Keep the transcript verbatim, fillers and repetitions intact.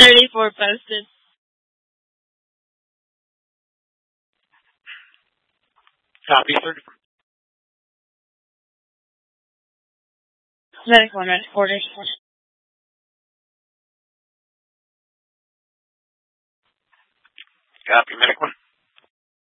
thirty-four posted. Copy, thirty-four. Medic one, medic orders. Copy, medic one.